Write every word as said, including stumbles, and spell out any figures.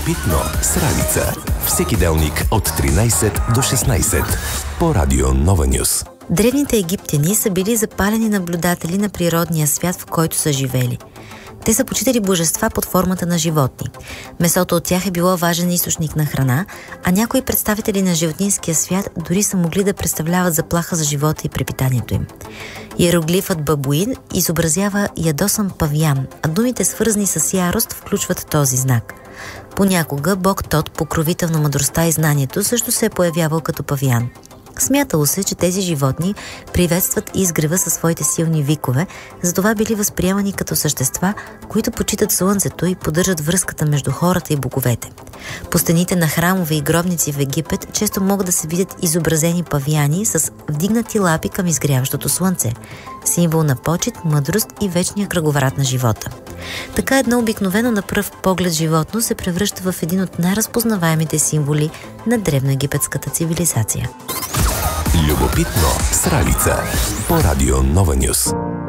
Любопитно с Ралица. Всеки делник от тринайсет до шестнайсет по Радио Нова Нюс. Древните египтяни са били запалени наблюдатели на природния свят, в който са живели. Те са почитали божества под формата на животни. Месото от тях е било важен източник на храна, а някои представители на животинския свят дори са могли да представляват заплаха за живота и препитанието им. Иероглифът бабуин изобразява ядосан павиан, а думите, свързани с ярост, включват този знак. Понякога бог Тот, покровител на мъдростта и знанието, също се е появявал като павиан. Смятало се, че тези животни приветстват изгрева със своите силни викове, затова били възприемани като същества, които почитат слънцето и поддържат връзката между хората и боговете. По стените на храмове и гробници в Египет често могат да се видят изобразени павиани с вдигнати лапи към изгряващото слънце, символ на почит, мъдрост и вечния кръговрат на живота. Така едно обикновено на пръв поглед животно се превръща в един от най-разпознаваемите символи на древноегипетската цивилизация. Любопитно с Ралица по Радио Нова Нюс.